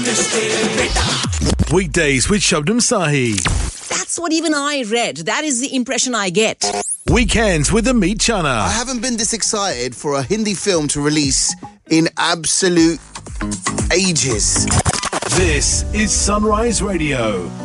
Weekdays with Shabnam Sahi. That's what even I read. That is the impression I get. Weekends with Amit Chana. I haven't been this excited for a Hindi film to release in absolute ages. This is Sunrise Radio.